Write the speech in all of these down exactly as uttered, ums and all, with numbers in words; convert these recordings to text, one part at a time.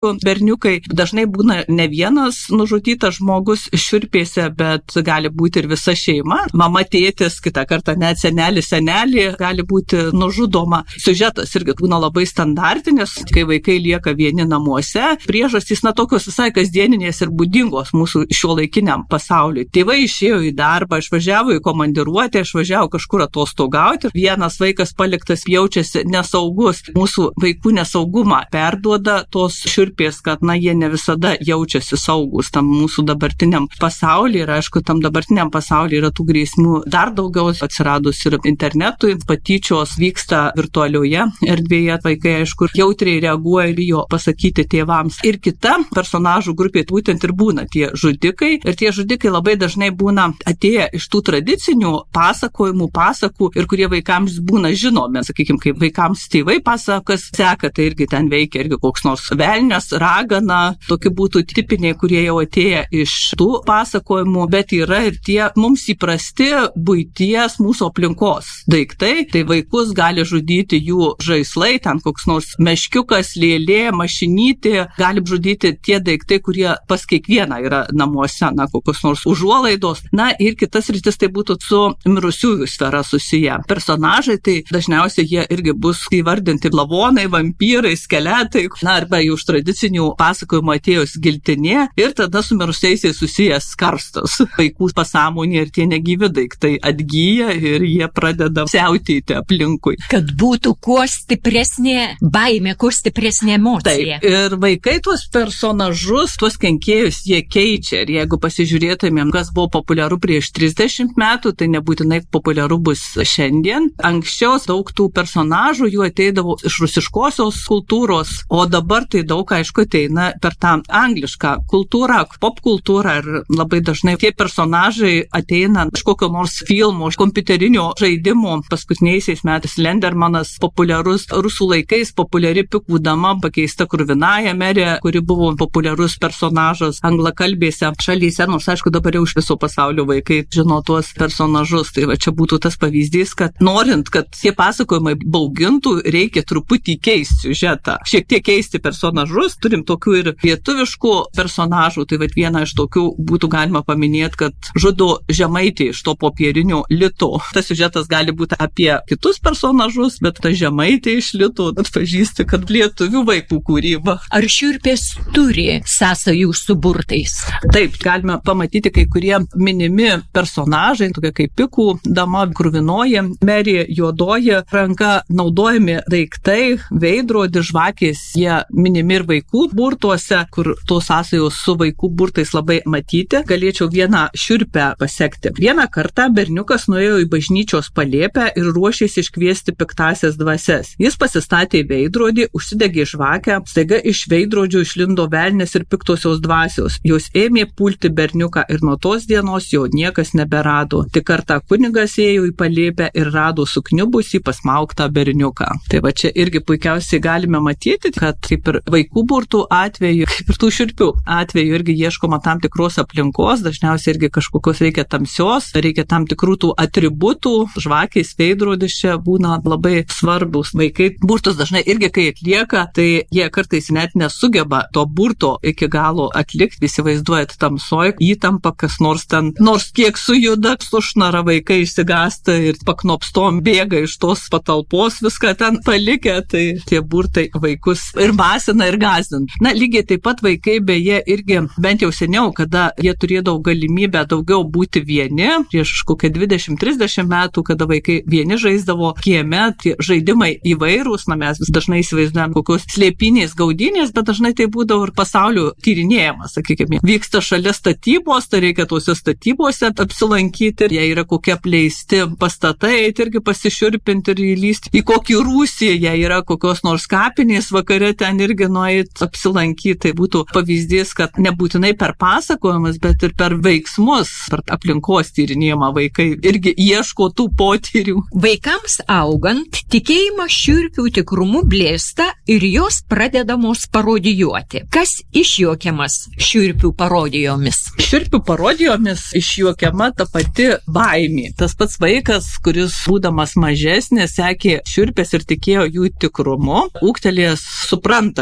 berniukai dažnai būna ne vienas nužudytas žmogus šiurpėse, bet gali būti ir visa šeima. Mama, tėtis, kitą kartą net senelis, senelė gali būti nužudoma. Siužetas irgi būna labai standartinis, kai vaikai lieka vieni namuose. Priežastys, na, tokios visai kasdieninės ir būdingos mūsų šiuolaikiniam pasauliui. Tėvai išėjo į darbą, išvažiavo į komandiruotę, išvažiavo kažkur atostogauti. Vienas vaikas paliktas jaučiasi nesaugus. Mūsų vaikų nesaugumą perduoda tos šiurpės, kad, na, jie ne visada jaučiasi saugus tam mūsų dabartiniam pasaulyje. Ir aišku, tam dabartiniam pasaulyje yra tų grėsmių dar daugiau atsiradus ir internetui. Patyčios vyksta virtualioje erdvėje. Vaikai, aišku, jautriai reaguoja ir bijo pasakyti tėvams. Ir kita personažų grupė būtent ir būna tie žudikai. Ir tie žudikai labai dažnai būna atėję iš tų tradicinių pasakojimų, pasakų ir kurie vaikams būna žinomi. Sakykime, kaip vaikams tėvai pasakas seka, tai irgi ten veikia irgi koks nors velnias, ragana, tokie būtų tipiniai, kurie jau atėję iš tų pasakojimų, bet yra ir tie mums įprasti buities mūsų aplinkos daiktai. Tai vaikus gali žudyti jų žaislai, ten koks nors meškiukas, lėlė, mašinytė, gali žudyti tie daiktai, kurie pas kiekvieną yra namuose, na, kokios nors užuolaidos. Na, ir kitas rytis tai būtų su mirusiųjų sfera susiję. Personažai tai dažniausiai jie irgi bus įvardinti lavonai, vampyrai, skeletai, na, arba jau iš tradicinių pasakojimų atėjus giltinė ir tada su mirusiaisiais susijęs karstas. Vaikų pasąmonė ir tie negyvi daiktai atgyja ir jie pradeda siautėti aplinkui. Kad būtų kuo stipresnė baimė, kuo stipresnė emocija. Taip, ir vaikai tuos personažus, tuos kenkėjus jie keičia. Ir jeigu pasižiūrėtumėm, kas buvo populiaru prieš trisdešimt metų, tai nebūtinai populiaru bus šiandien. Anksčiau daug tų personažų jų ateidavo iš rusiškosios kultūros, o dabar tai daug, aišku, ateina per tą anglišką kultūrą, popkultūrą ir labai dažnai tie personažai ateina iš kokio nors filmo, iš kompiuterinio žaidimo. Paskutiniaisiais metais Lendermanas populiarus, rusų laikais populiari Pikų dama pakeista Kruvinaja merė, kuri buvo populiarus personažas anglakalbėse šalyse, nors aišku dabar jau iš viso pasaulio vaikai žino tuos personažus. Tai va čia būtų tas pavyzdys, kad norint, kad tie pasakojimai baugintų, reikia truputį keisti siužetą, šiek tiek keisti personažus. Turim tokių ir lietuviškų personažų, tai vat vieną iš tokių būtų galima paminėti, kad žudo žemaitį iš to popierinio lito. Tas siužetas gali būti apie kitus personažus, bet ta žemaitė iš lito atpažįsti, kad lietuvių vaikų kūryba. Ar šiurpės turi sąsajų su burtais? Taip, galime pamatyti kai kurie minimi personažai, tokie kaip Pikų dama, Kruvinoji merė, Juodoji ranka, naudojami daiktai, veidrodis, žvakės, jie minimi ir vaikų burtuose, kur tos sąsajos su vaikų burtais labai matyti. Galėčiau vieną šiurpę pasekti. Vieną kartą berniukas nuėjo į bažnyčios palėpę ir ruošėsi iškviesti piktasias dvasias. Jis pasistatė veidrodį, užsidegė žvakę, staiga iš veidrodžio išlindo velnės ir piktosios dvasios. Jos ėmė pulti berniuką ir nuo tos dienos jo niekas neberado. Tik kartą kunigas ėjo į palėpę ir rado sukniubusį pasmaugtą berniuką. Tai va čia irgi puikiausiai galime matyti, kad kaip ir vaikų burtų atveju, kaip ir tų šiurpių atveju irgi ieškoma tam tikros aplinkos, dažniausiai irgi kažkokios reikia tamsios, reikia tam tikrų tų atributų, žvakės, veidrodis čia būna labai svarbus. Vaikai burtus dažnai irgi kai atlieka, tai jie kartais net nesugeba to burto iki galo atlikti, įsivaizduojat tamsoj, įtampa, kas nors ten, nors kiek sujuda, sušnara, vaikai išsigąsta ir paknopstom bėga iš tos patalpos, viską ten palikę, tai tie burtai vaikus ir masina, ir gąsdina. Na, lygiai taip pat vaikai beje irgi, bent jau seniau, kada jie turėdavo galimybę daugiau būti vieni, prieš kokią dvidešimt trisdešimt metų, kada vaikai vieni žaisdavo kieme, tie žaidimai įvairūs, na mes vis dažnai įsivaizduojam kokios slėpinės, gaudynės, bet dažnai tai būdavo ir pasaulio tyrinėjimas, sakykime. Vyksta šalia statybos, tai reikia tuose statybose apsilankyti, jei yra kokie apleisti pastatai, irgi pasišiurpinti ir įlysti į kokį rūsį, jei yra kokios nors kapinės vakare ten irgi nueit apsilankyti. Tai būtų pavyzdys, kad nebūtinai per pasakojimus, bet ir per veiksmus, per aplinkos tyrinėjimą vaikai irgi ieško tų potyrių. Vaikams augant, tikėjimas šiurpių tikrumu blėsta ir jos pradedamos parodijuoti. Kas išjuokiamas šiurpių parodijomis? Šiurpių parodijomis išjuokiama ta pati baimė. Tas pats vaikas, kuris būdamas mažesnis, sekė šiurpės ir tikėjo jų tikrumu, ūgtelėjęs supranta, kad tai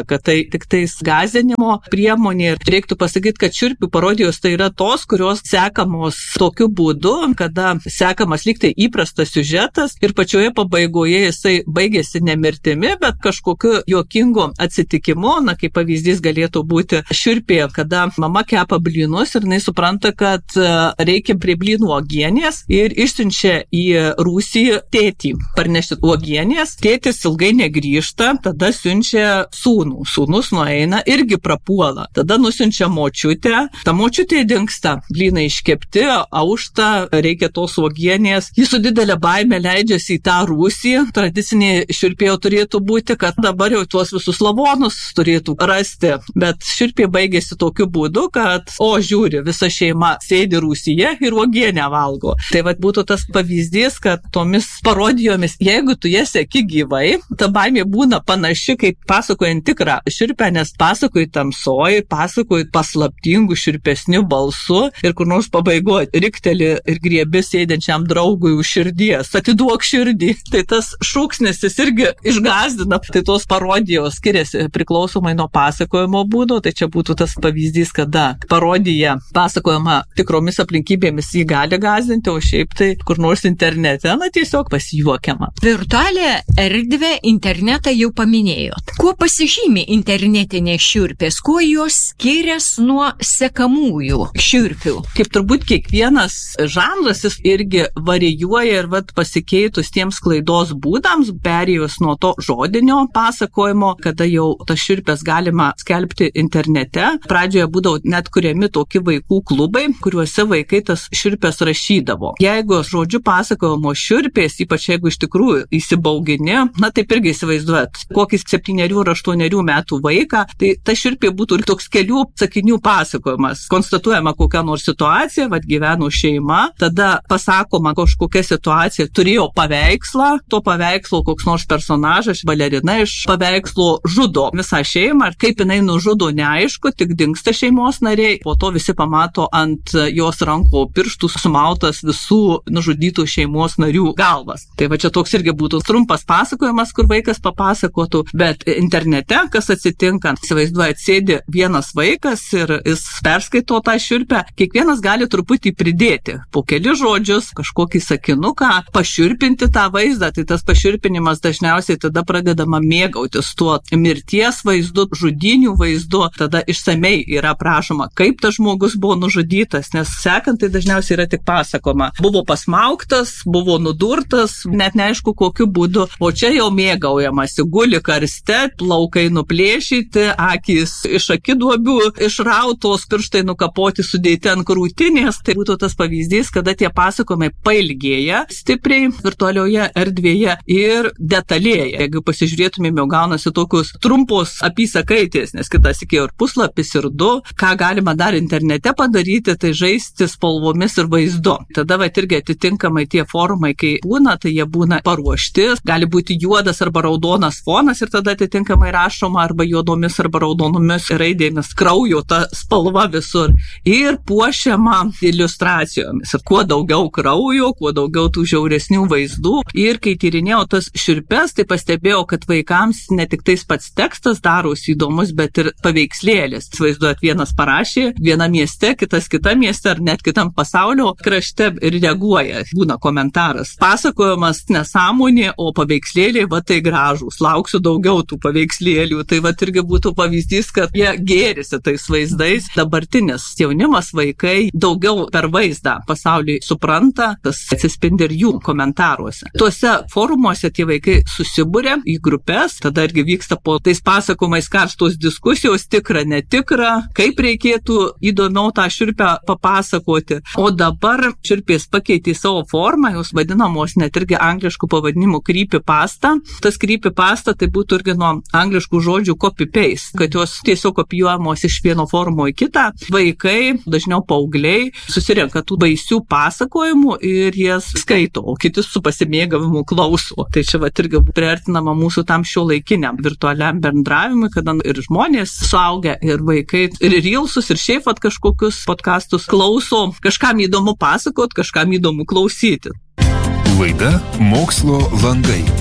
tik tais gąsdinimo priemonė. Reiktų pasakyti, kad šiurpių parodijos tai yra tos, kurios sekamos tokiu būdu, kada sekamas lyg tai įprastas siužetas ir pačioje pabaigoje jisai baigėsi ne mirtimi, bet kažkokiu juokingu atsitikimu. Na, kaip pavyzdys galėtų būti šiurpė, kada mama kepa blynus ir jinai supranta, kad reikia prie blynų uogienės ir išsiunčia į rūsį tėtį parnešti uogienės. Tėtis ilgai negrįžta, tada siunčia sūnų. Sūnus nueina, irgi prapuola. Tada nusiunčia močiutę, ta močiutė dingsta. Blynai iškepti, aušta, reikia tos uogienės. Jis su didelė baime leidžiasi į tą rūsį. Tradicinė šiurpė turėtų būti, kad dabar jau tuos visus lavonus turėtų rasti. Bet šiurpė baigėsi tokiu būdu, kad, o žiūri, visa šeima sėdi rūsyje ir uogienę valgo. Tai vat būtų tas pavyzdys, kad tomis parodijomis, jeigu tu jas seki gyvai, ta baimė būna panaši, kaip pasakojant tikrą šiurpę, nes pasakoji tamsoj, pasakoji paslaptingų šiurpesnių balsų ir kur nors pabaigoji rikteli ir griebi sėdinčiam draugui už širdies. Atiduok širdį. Tai tas šūksnis jis irgi išgąsdina. Tai tos parodijos skiriasi priklausomai nuo pasakojimo būdo. Tai čia būtų tas pavyzdys, kada parodija pasakojama tikromis aplinkybėmis jį gali gąsdinti, o šiaip tai kur nors internete, na tiesiog pasijuokiama. Virtualią erdvę internetą jau paminėjot. Kuo pasižymi internetinės šiurpės? Kuo jos skiriasi nuo sekamųjų šiurpių? Kaip turbūt kiekvienas žanras jis irgi varijuoja ir vat pasikeitus tiems sklaidos būdams, perėjus nuo to žodinio pasakojimo, kada jau tas šiurpės galima skelbti internete. Pradžioje būdavo net kuriami tokie vaikų klubai, kuriuose vaikai tas šiurpės rašydavo. Jeigu žodžiu pasakojimo šiurpės, ypač jeigu iš tikrųjų įsibaugini, na taip irgi įsivaizduojat, kokį septynerių ar aštuonerių metų vaiką, tai ta šiurpė būtų toks kelių sakinių pasakojimas. Konstatuojama kokia nors situacija, vad gyveno šeima, tada pasakoma kažkokia situacija, turėjo paveikslą, to paveikslo koks nors personažas, balerina iš paveikslo žudo visą šeimą, ir kaip jinai nužudo neaišku, tik dingsta šeimos nariai, po to visi pamato ant jos rankų pirštų sumautas visų nužudytų šeimos narių galvas. Tai va čia toks irgi būtų trumpas pasakojimas, kur vaikas papasakotų, bet internete, kas atsitinka, įsivaizduojat, sėdi vienas vaikas ir jis perskaito tą šiurpę, kiekvienas gali truputį pridėti po keli žodžius, kažkokį sakinuką, pašiurpinti tą vaizdą, tai tas pašiurpinimas dažniausiai tada pradedama mėgautis tuo mirties vaizdu, žudinių vaizdu, tada išsamei yra prašoma, kaip tas žmogus buvo nužudytas, nes sekant tai dažniausiai yra tik pasakoma. Buvo pasmaugtas, buvo nudurtas, net neaišku kokiu būdu, o čia jau mėgaujamasi, guli karste, plaukai nuplėšyti, akys iš akiduobių išrautos, pirštai nukapoti, sudėti ant krūtinės. Tai būtų tas pavyzdys, kada tie pasakojimai pailgėja stipriai virtualioje erdvėje ir detalėja. Jeigu pasižiūrėtumėm, jau gaunasi tokius trumpos apysakaitės, nes kitas iki ir puslapis ir du, ką galima dar internete padaryti, tai žaisti spalvomis ir vaizdu. Tada va irgi atitinkamai tie forumai, kai būna, tai jie būna paruošti, gali būti juodas arba raudonas fonas ir tada atitinkamai rašoma arba juodomis arba raudonomis raidėmis kraujo ta spalva visur ir puošiama iliustracijomis. Ir kuo daugiau kraujo, kuo daugiau tų žiauresnių vaizdų. Ir kai tyrinėjau tas šiurpes, tai pastebėjau, kad vaikams ne tik tais pats tekstas darosi įdomus, bet ir paveikslėlis. Vaizduot, vienas parašė, viena mieste, kitas kita mieste ar net kitam pasaulio krašte ir reaguoja. Būna komentaras. Pasakojimas nesąmonė, o paveikslėliai va tai gražūs. Lauksiu daugiau tų paveikslėlių. Tai va irgi būtų pavyzdys, kad jie gėrisi tais vaizdais. Dabartinis jaunimas, vaikai daugiau per vaizdą pasaulį supranta, tas atsispindi ir jų komentaruose. Tuose forumuose tie vaikai susibūrė į grupės, tada irgi vyksta po tais pasakojimais karstos diskusijos, tikra, netikra, kaip reikėtų įdomiau tą šiurpę papasakoti. O dabar šiurpės pakeitė savo formą, jos vadinamos net irgi angliškų pavadinimų creepypasta. Tas creepypasta tai būtų irgi nuo angliškų žodžių copy-paste, kad jos tiesiog kopijuojamos iš vieno forumo į kitą. Vaikai, dažniau paaugliai, susirenka tų baisių pasakojimų ir jas skaito, o kiti su pasimėgavimu klauso. Tai čia va irgi priartinama mūsų tam šiuolaikiniam virtualiam bendravimui, kada ir žmonės suaugę, ir vaikai, ir reelsus, ir šiaip at kažkokius podcastus klauso, kažkam įdomu pasakot, kažkam įdomu klausyti. Laida Mokslo langai.